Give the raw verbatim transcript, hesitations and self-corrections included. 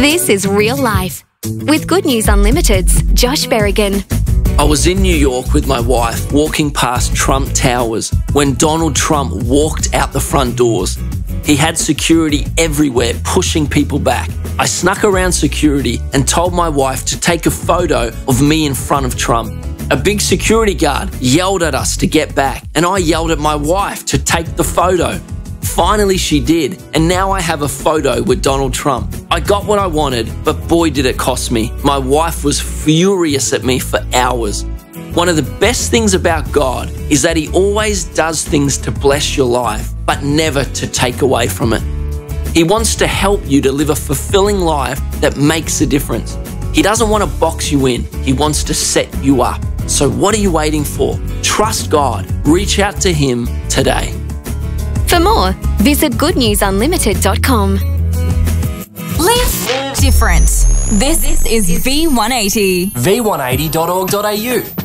This is Real Life with Good News Unlimited's Josh Berrigan. I was in New York with my wife walking past Trump Towers when Donald Trump walked out the front doors. He had security everywhere pushing people back. I snuck around security and told my wife to take a photo of me in front of Trump. A big security guard yelled at us to get back, and I yelled at my wife to take the photo. Finally she did, and now I have a photo with Donald Trump. I got what I wanted, but boy did it cost me. My wife was furious at me for hours. One of the best things about God is that He always does things to bless your life, but never to take away from it. He wants to help you to live a fulfilling life that makes a difference. He doesn't want to box you in. He wants to set you up. So what are you waiting for? Trust God. Reach out to Him today. For more, visit good news unlimited dot com. Live different. This is V one eighty. v one eighty dot org dot a u